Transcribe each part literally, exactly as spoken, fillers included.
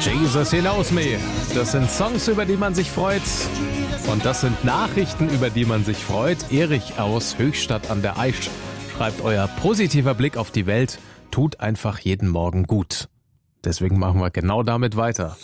Jesus, hinaus me. Das sind Songs, über die man sich freut. Und das sind Nachrichten, über die man sich freut. Erich aus Höchstadt an der Aisch schreibt, euer positiver Blick auf die Welt tut einfach jeden Morgen gut. Deswegen machen wir genau damit weiter.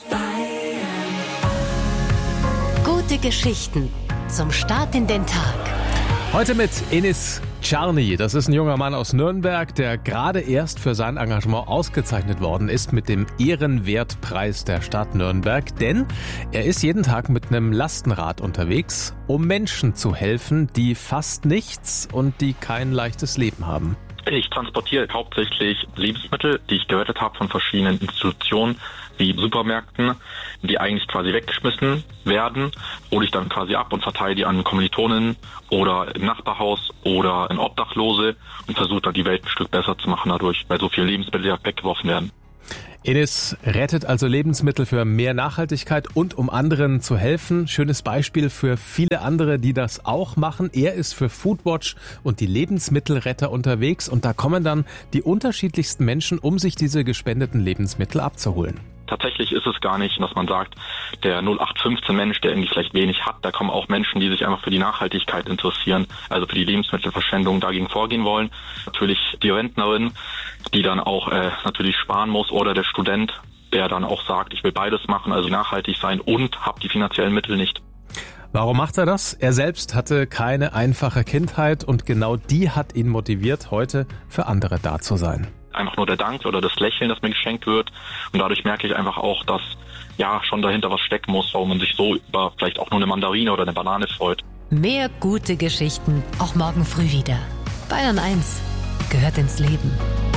Gute Geschichten zum Start in den Tag. Heute mit Enis Czarny. Das ist ein junger Mann aus Nürnberg, der gerade erst für sein Engagement ausgezeichnet worden ist mit dem Ehrenwertpreis der Stadt Nürnberg. Denn er ist jeden Tag mit einem Lastenrad unterwegs, um Menschen zu helfen, die fast nichts und die kein leichtes Leben haben. Ich transportiere hauptsächlich Lebensmittel, die ich gerettet habe von verschiedenen Institutionen, wie Supermärkten, die eigentlich quasi weggeschmissen werden, hole ich dann quasi ab und verteile die an Kommilitonen oder im Nachbarhaus oder in Obdachlose und versuche dann die Welt ein Stück besser zu machen dadurch, weil so viele Lebensmittel ja weggeworfen werden. Enis rettet also Lebensmittel für mehr Nachhaltigkeit und um anderen zu helfen. Schönes Beispiel für viele andere, die das auch machen. Er ist für Foodwatch und die Lebensmittelretter unterwegs und da kommen dann die unterschiedlichsten Menschen, um sich diese gespendeten Lebensmittel abzuholen. Tatsächlich ist es gar nicht, dass man sagt, der null acht fünfzehn Mensch, der irgendwie vielleicht wenig hat, da kommen auch Menschen, die sich einfach für die Nachhaltigkeit interessieren, also für die Lebensmittelverschwendung dagegen vorgehen wollen. Natürlich die Rentnerin, die dann auch äh, natürlich sparen muss, oder der Student, der dann auch sagt, ich will beides machen, also nachhaltig sein und habe die finanziellen Mittel nicht. Warum macht er das? Er selbst hatte keine einfache Kindheit und genau die hat ihn motiviert, heute für andere da zu sein. Einfach nur der Dank oder das Lächeln, das mir geschenkt wird. Und dadurch merke ich einfach auch, dass ja schon dahinter was stecken muss, warum man sich so über vielleicht auch nur eine Mandarine oder eine Banane freut. Mehr gute Geschichten, auch morgen früh wieder. Bayern eins gehört ins Leben.